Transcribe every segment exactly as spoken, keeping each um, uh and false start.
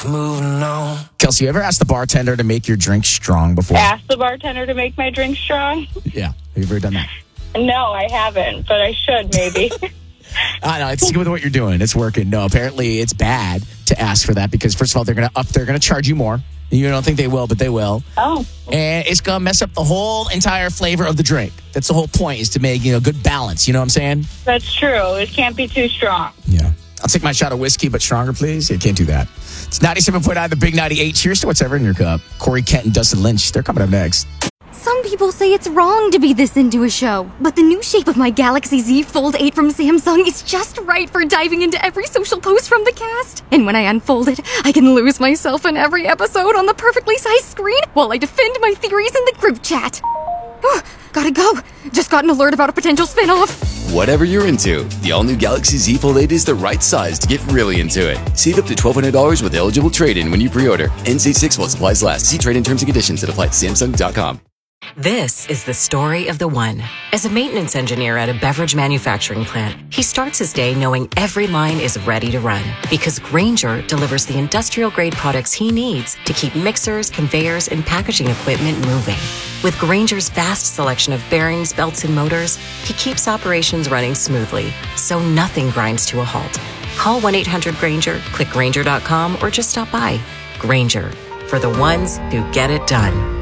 Moving on. Kelsey, you ever asked the bartender to make your drink strong before? Ask the bartender to make my drink strong? Yeah. Have you ever done that? No, I haven't, but I should maybe. I know, it's good with what you're doing. It's working. No, apparently it's bad to ask for that because, first of all, they're going to up, they're going to charge you more. You don't think they will, but they will. Oh. And it's going to mess up the whole entire flavor of the drink. That's the whole point, is to make, you know, good balance. You know what I'm saying? That's true. It can't be too strong. Yeah. I'll take my shot of whiskey, but stronger, please. Yeah, can't do that. It's ninety-seven point nine, the Big ninety-eight. Cheers to whatever in your cup. Corey Kent and Dustin Lynch, they're coming up next. Some people say it's wrong to be this into a show, but the new shape of my Galaxy Z Fold eight from Samsung is just right for diving into every social post from the cast. And when I unfold it, I can lose myself in every episode on the perfectly sized screen while I defend my theories in the group chat. Oh, gotta go. Just got an alert about a potential spin-off. Whatever you're into, the all-new Galaxy Z Fold eight is the right size to get really into it. Save up to twelve hundred dollars with eligible trade-in when you pre-order. N C six while supplies last. See trade-in terms and conditions at apply at Samsung dot com. This is the story of the one. As a maintenance engineer at a beverage manufacturing plant, he starts his day knowing every line is ready to run because Grainger delivers the industrial-grade products he needs to keep mixers, conveyors, and packaging equipment moving. With Grainger's vast selection of bearings, belts, and motors, he keeps operations running smoothly, so nothing grinds to a halt. Call one eight hundred Grainger, click Grainger dot com, or just stop by. Grainger, for the ones who get it done.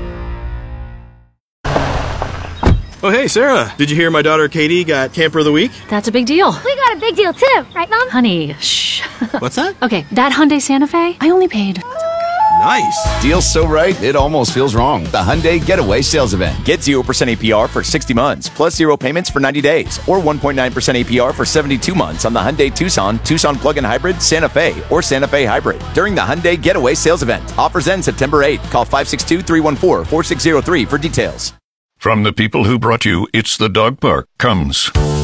Oh, hey, Sarah. Did you hear my daughter Katie got Camper of the Week? That's a big deal. We got a big deal, too. Right, Mom? Honey, shh. What's that? Okay, that Hyundai Santa Fe, I only paid... Nice. Deal's so right, it almost feels wrong. The Hyundai Getaway Sales Event. Get zero percent A P R for sixty months, plus zero payments for ninety days, or one point nine percent A P R for seventy-two months on the Hyundai Tucson, Tucson Plug-in Hybrid, Santa Fe, or Santa Fe Hybrid during the Hyundai Getaway Sales Event. Offers end September eighth. Call five six two, three one four, four six zero three for details. From the people who brought you It's the Dog Park comes...